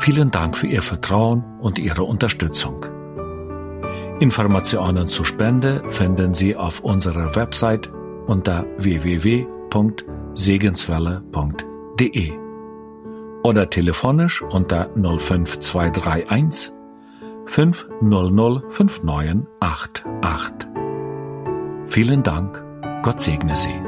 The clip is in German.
Vielen Dank für Ihr Vertrauen und Ihre Unterstützung. Informationen zur Spende finden Sie auf unserer Website unter www.segenswelle.de oder telefonisch unter 05231 500 5988. Vielen Dank, Gott segne Sie.